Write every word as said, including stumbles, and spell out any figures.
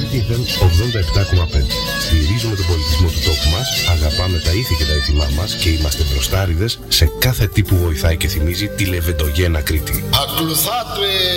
Κρήτη εφ εμ ογδόντα επτά κόμμα πέντε. Στηρίζουμε τον πολιτισμό του τόπου μας, αγαπάμε τα ήθη και τα ήθημά μας και είμαστε μπροστάριδες σε κάθε τι που βοηθάει και θυμίζει τη Λεβεντογένα Κρήτη. Ακολουθάτε